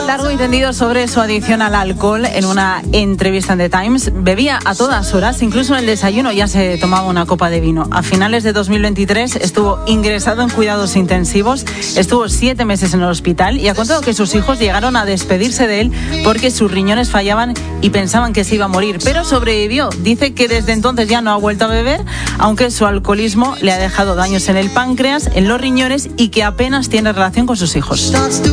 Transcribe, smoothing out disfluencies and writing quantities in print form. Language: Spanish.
largo y tendido sobre su adicción al alcohol en una entrevista en The Times. Bebía a todas horas, incluso en el desayuno ya se tomaba una copa de vino. A finales de 2023 estuvo ingresado en cuidados intensivos, estuvo 7 meses en el hospital y ha contado que sus hijos llegaron a despedirse de él porque sus riñones fallaban y pensaban que se iba a morir, pero sobrevivió. Dice que desde entonces ya no ha vuelto a beber, aunque su alcoholismo le ha dejado daños en el páncreas, en los riñones y que apenas tiene relación con sus hijos.